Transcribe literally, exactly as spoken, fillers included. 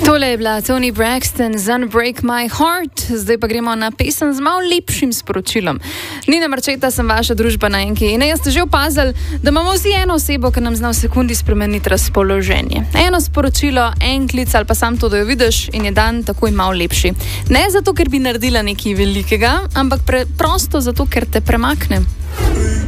Tole je bila Toni Braxton z Unbreak My Heart, zdaj pa gremo na pesem z malo lepšim sporočilom. Nina Marčeta, sem vaša družbena enki in jaz ste že opazili, da imamo vsi eno osebo, ki nam zna v sekundi spremeniti razpoloženje. Eno sporočilo, en klic ali pa sam to, da jo vidiš in je dan takoj malo lepši. Ne zato, ker bi naredila nekaj velikega, ampak preprosto zato, ker te premakne.